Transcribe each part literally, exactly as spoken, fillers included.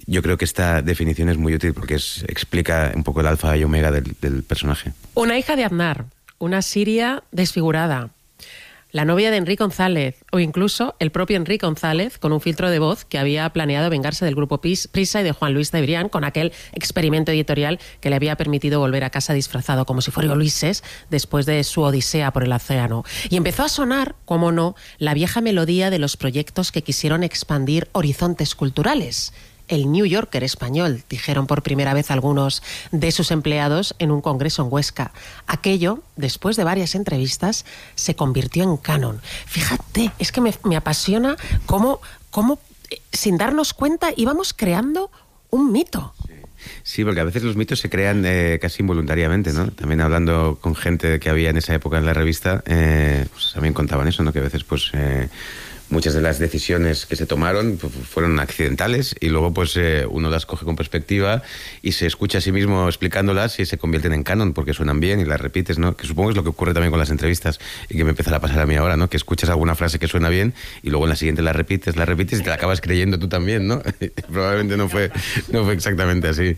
yo creo que esta definición es muy útil porque es, explica un poco el alfa y omega del, del personaje. Una hija de Aznar, una siria desfigurada, la novia de Enrique González o incluso el propio Enrique González con un filtro de voz que había planeado vengarse del grupo Prisa y de Juan Luis Cebrián con aquel experimento editorial que le había permitido volver a casa disfrazado como si fuera Ulises después de su odisea por el océano. Y empezó a sonar, cómo no, la vieja melodía de los proyectos que quisieron expandir horizontes culturales. El New Yorker español, dijeron por primera vez algunos de sus empleados en un congreso en Huesca. Aquello, después de varias entrevistas, se convirtió en canon. Fíjate, es que me, me apasiona cómo, cómo, sin darnos cuenta, íbamos creando un mito. Sí, porque a veces los mitos se crean eh, casi involuntariamente, ¿no? También hablando con gente que había en esa época en la revista, eh, pues también contaban eso, ¿no? Que a veces, pues... Eh, muchas de las decisiones que se tomaron pues, fueron accidentales y luego pues eh, uno las coge con perspectiva y se escucha a sí mismo explicándolas y se convierten en canon porque suenan bien y las repites, ¿no? Que supongo es lo que ocurre también con las entrevistas y que me empezará a pasar a mí ahora, ¿no? Que escuchas alguna frase que suena bien y luego en la siguiente la repites, la repites y te la acabas creyendo tú también, ¿no? Probablemente no fue, no fue exactamente así.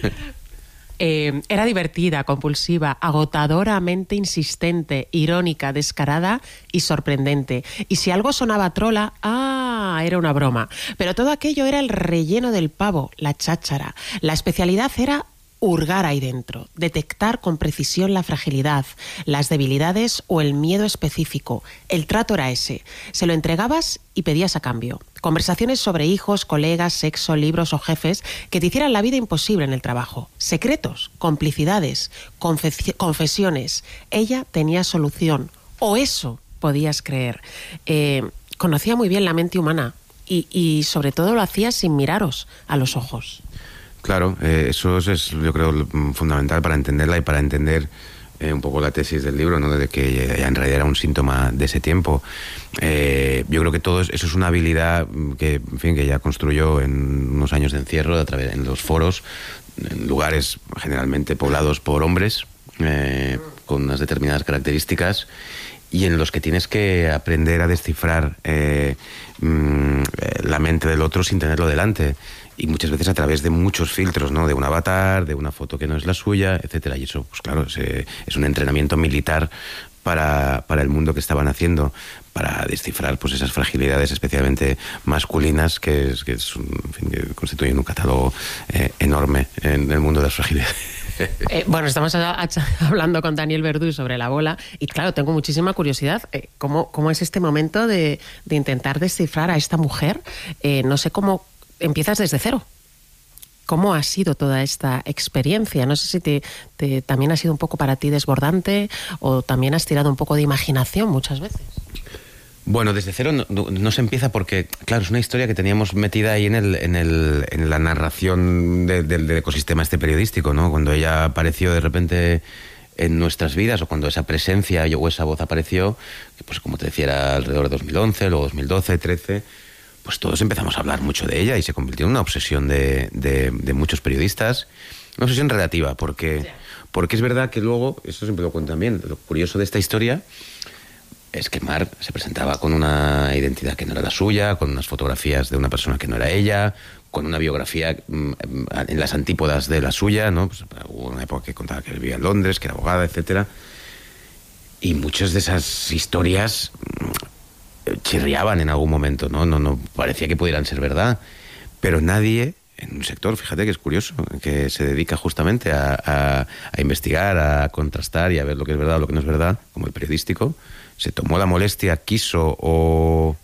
Eh, era divertida, compulsiva, agotadoramente insistente, irónica, descarada y sorprendente. Y si algo sonaba trola, ¡ah! Era una broma. Pero todo aquello era el relleno del pavo, la cháchara. La especialidad era hurgar ahí dentro, detectar con precisión la fragilidad, las debilidades o el miedo específico. El trato era ese. Se lo entregabas y pedías a cambio. Conversaciones sobre hijos, colegas, sexo, libros o jefes que te hicieran la vida imposible en el trabajo. Secretos, complicidades, confes- confesiones. Ella tenía solución. O eso podías creer. Eh, conocía muy bien la mente humana y, y sobre todo lo hacía sin miraros a los ojos. Claro, eh, eso es, yo creo, fundamental para entenderla y para entender eh, un poco la tesis del libro, ¿no? De que ya en realidad era un síntoma de ese tiempo. Eh, yo creo que todo eso es una habilidad que, en fin, que ella construyó en unos años de encierro, a través, en los foros, en lugares generalmente poblados por hombres, eh, con unas determinadas características, y en los que tienes que aprender a descifrar eh, mmm, la mente del otro sin tenerlo delante. Y muchas veces a través de muchos filtros, ¿no? De un avatar, de una foto que no es la suya, etcétera. Y eso, pues claro, es, eh, es un entrenamiento militar para, para el mundo que estaban haciendo, para descifrar pues esas fragilidades especialmente masculinas que, es, que, es un, en fin, que constituyen un catálogo eh, enorme en el mundo de las fragilidades. Eh, bueno, estamos a, a, hablando con Daniel Verdú sobre la bola y claro, tengo muchísima curiosidad. Eh, ¿cómo, ¿Cómo es este momento de, de intentar descifrar a esta mujer? Eh, no sé cómo... Empiezas desde cero. ¿Cómo ha sido toda esta experiencia? No sé si te, te, también ha sido un poco para ti desbordante o también has tirado un poco de imaginación muchas veces. Bueno, desde cero no, no, no se empieza porque, claro, es una historia que teníamos metida ahí en, el, en, el, en la narración de, del, del ecosistema este periodístico, ¿no? Cuando ella apareció de repente en nuestras vidas o cuando esa presencia o esa voz apareció, que pues como te decía era alrededor de dos mil once, luego dos mil doce, trece... pues todos empezamos a hablar mucho de ella y se convirtió en una obsesión de, de, de muchos periodistas. Una obsesión relativa, porque, porque es verdad que luego, eso siempre lo cuento también, lo curioso de esta historia es que Mar se presentaba con una identidad que no era la suya, con unas fotografías de una persona que no era ella, con una biografía en las antípodas de la suya, ¿no? Pues hubo una época que contaba que vivía en Londres, que era abogada, etcétera. Y muchas de esas historias chirriaban en algún momento, ¿no? No, no parecía que pudieran ser verdad, pero nadie en un sector, fíjate que es curioso, que se dedica justamente a, a, a investigar, a contrastar y a ver lo que es verdad o lo que no es verdad, como el periodístico, se tomó la molestia, quiso o,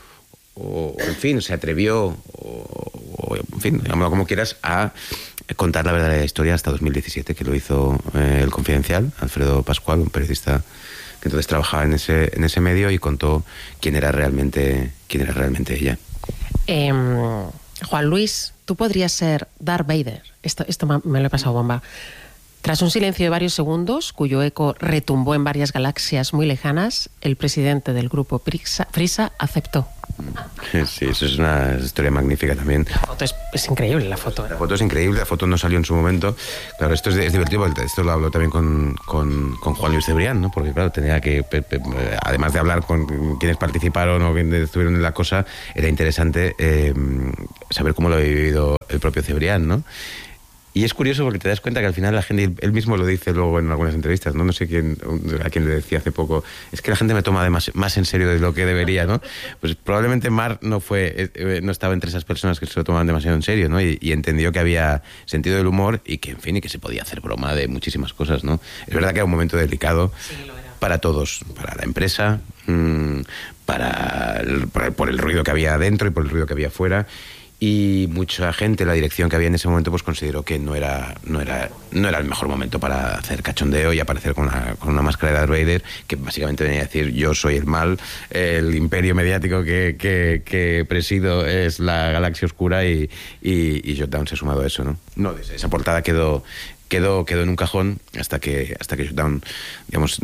o en fin, se atrevió o, o en fin, llámalo como quieras, a contar la verdadera historia hasta dos mil diecisiete, que lo hizo eh, el Confidencial, Alfredo Pascual, un periodista que entonces trabajaba en ese en ese medio y contó quién era realmente quién era realmente ella. Eh, Juan Luis, tú podrías ser Darth Vader. Esto, esto me lo he pasado bomba. Tras un silencio de varios segundos, cuyo eco retumbó en varias galaxias muy lejanas, el presidente del grupo Prisa, Prisa aceptó. Sí, eso es una historia magnífica también. La foto es, es increíble, la foto. ¿eh? La foto es increíble, la foto no salió en su momento. Claro, esto es, es divertido, esto lo hablo también con, con, con Juan Luis Cebrián, ¿no? Porque claro, tenía que, pe, pe, además de hablar con quienes participaron o quienes estuvieron en la cosa, era interesante eh, saber cómo lo había vivido el propio Cebrián, ¿no? Y es curioso porque te das cuenta que al final la gente, él mismo lo dice luego en algunas entrevistas, no no sé quién, a quién le decía hace poco, es que la gente me toma de más, más en serio de lo que debería, ¿no? Pues probablemente Mar no fue, no estaba entre esas personas que se lo tomaban demasiado en serio, ¿no? Y, y entendió que había sentido del humor y que, en fin, y que se podía hacer broma de muchísimas cosas, ¿no? Es verdad que era un momento delicado sí, lo era. Para todos, para la empresa, mmm, para el, por, el, por el ruido que había dentro y por el ruido que había fuera. Y mucha gente, la dirección que había en ese momento, pues consideró que no era no era no era el mejor momento para hacer cachondeo y aparecer con una, con una máscara de Darth Vader, que básicamente venía a decir: yo soy el mal, el imperio mediático que, que, que presido es la galaxia oscura, y, y, y Shutdown se ha sumado a eso, ¿no? No, esa portada quedó quedó quedó en un cajón hasta que hasta que Shutdown, digamos,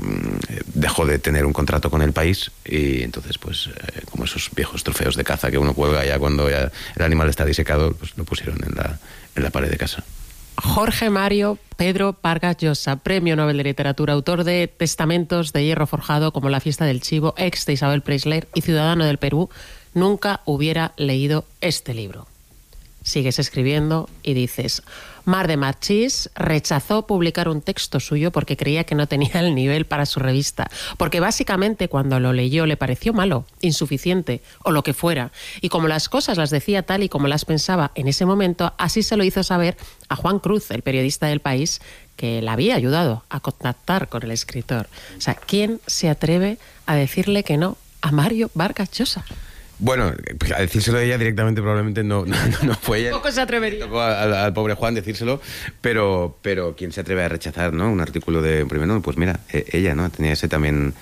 dejó de tener un contrato con el país, y entonces, pues, eh, como esos viejos trofeos de caza que uno cuelga ya cuando ya el animal está disecado, pues lo pusieron en la en la pared de casa. Jorge Mario Pedro Vargas Llosa, Premio Nobel de Literatura, autor de Testamentos de hierro forjado, como La fiesta del chivo, ex de Isabel Preisler y ciudadano del Perú, nunca hubiera leído este libro. Sigues escribiendo y dices: Mar de Marchís rechazó publicar un texto suyo porque creía que no tenía el nivel para su revista, porque básicamente cuando lo leyó le pareció malo, insuficiente o lo que fuera, y como las cosas las decía tal y como las pensaba en ese momento, así se lo hizo saber a Juan Cruz, el periodista del País, que le había ayudado a contactar con el escritor. O sea, ¿quién se atreve a decirle que no a Mario Vargas Llosa? Bueno, pues a decírselo a ella directamente probablemente no, no, no fue ella. Poco se atrevería. Tocó al, al pobre Juan decírselo, pero, pero ¿quién se atreve a rechazar, ¿no?, un artículo de un premio Nobel? Pues mira, ella, ¿no? Tenía ese también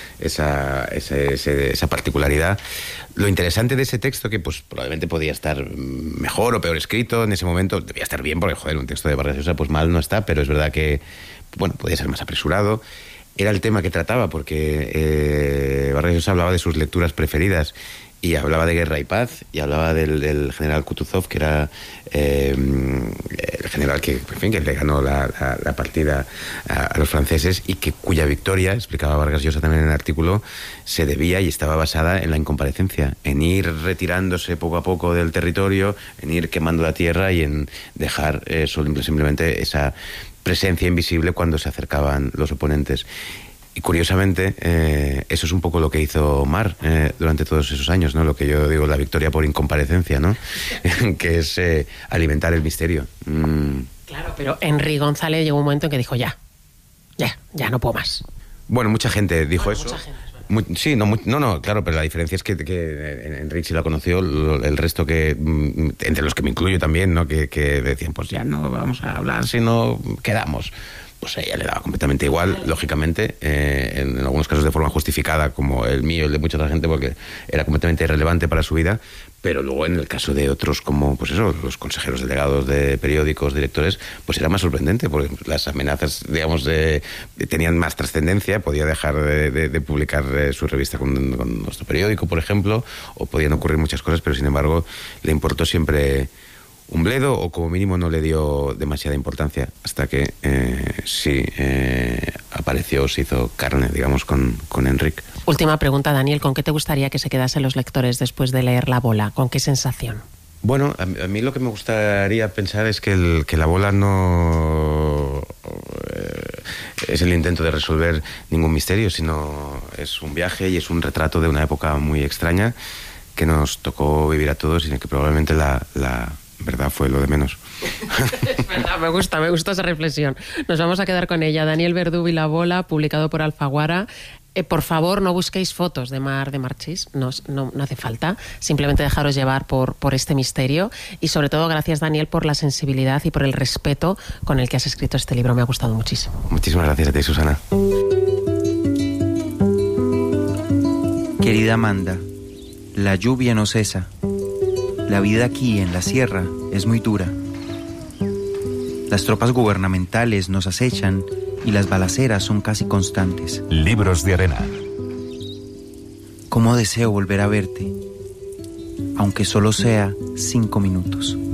esa, ese, ese, esa particularidad. Lo interesante de ese texto, que pues probablemente podía estar mejor o peor escrito en ese momento, debía estar bien porque, joder, un texto de Vargas Llosa pues mal no está, pero es verdad que, bueno, podía ser más apresurado. Era el tema que trataba, porque eh, Vargas Llosa hablaba de sus lecturas preferidas, y hablaba de Guerra y Paz, y hablaba del, del general Kutuzov, que era eh, el general que, en fin, que le ganó la, la, la partida a, a los franceses, y que cuya victoria, explicaba Vargas Llosa también en el artículo, se debía y estaba basada en la incomparecencia, en ir retirándose poco a poco del territorio, en ir quemando la tierra y en dejar eh, simplemente esa presencia invisible cuando se acercaban los oponentes. Y curiosamente, eh, eso es un poco lo que hizo Mar eh, durante todos esos años, ¿no? Lo que yo digo, la victoria por incomparecencia, ¿no? Que es eh, alimentar el misterio. Mm. Claro, pero Henry González llegó un momento en que dijo: ya, ya, ya no puedo más. Bueno, mucha gente dijo bueno, eso. Mucha gente, Muy, sí, no, muy, no, no, claro, pero la diferencia es que, que Enrique sí la conoció, el resto que, entre los que me incluyo también, ¿no? Que, que decían, pues ya no vamos a hablar si no quedamos. Pues a ella le daba completamente igual, lógicamente, eh, en, en algunos casos de forma justificada, como el mío y el de mucha otra gente, porque era completamente irrelevante para su vida, pero luego en el caso de otros, como pues eso, los consejeros delegados de periódicos, directores, pues era más sorprendente, porque las amenazas, digamos, de, de, tenían más trascendencia, podía dejar de, de, de publicar eh, su revista con, con nuestro periódico, por ejemplo, o podían ocurrir muchas cosas, pero sin embargo le importó siempre un bledo, o como mínimo no le dio demasiada importancia, hasta que eh, sí eh, apareció, se hizo carne, digamos, con, con Enric. Última pregunta, Daniel, ¿con qué te gustaría que se quedasen los lectores después de leer La bola? ¿Con qué sensación? Bueno, a, a mí lo que me gustaría pensar es que, el, que La bola no eh, es el intento de resolver ningún misterio, sino es un viaje y es un retrato de una época muy extraña que nos tocó vivir a todos, y en que probablemente la... la verdad fue lo de menos. Es verdad, me gusta, me gusta esa reflexión. Nos vamos a quedar con ella. Daniel Verdú y La bola, publicado por Alfaguara. Eh, por favor, no busquéis fotos de Mar de Marchís, no, no, no hace falta. Simplemente dejaros llevar por, por este misterio. Y sobre todo, gracias, Daniel, por la sensibilidad y por el respeto con el que has escrito este libro. Me ha gustado muchísimo. Muchísimas gracias a ti, Susana. Querida Amanda, la lluvia no cesa. La vida aquí en la sierra es muy dura. Las tropas gubernamentales nos acechan y las balaceras son casi constantes. Libros de arena. Cómo deseo volver a verte, aunque solo sea cinco minutos.